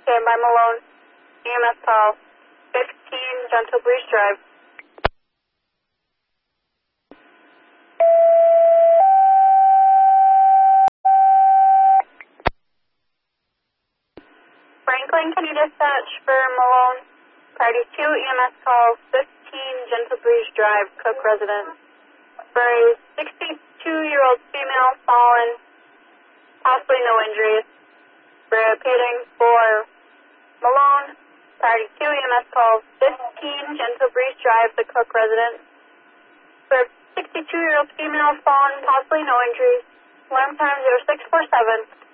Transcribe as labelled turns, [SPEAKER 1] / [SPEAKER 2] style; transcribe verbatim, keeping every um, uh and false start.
[SPEAKER 1] Stand by Malone. E M S call. fifteen Gentle Breeze Drive. Franklin, can you dispatch for Malone? Priority two, E M S call. fifteen Gentle Breeze Drive, Cook residence. For a sixty-two-year-old female fallen, possibly no injuries. Repeating for Malone. Priority two, E M S call. fifteen Gentle Breeze Drive, the Cook residence. For a sixty-two-year-old female fallen, possibly no injuries. Alarm time zero six four seven.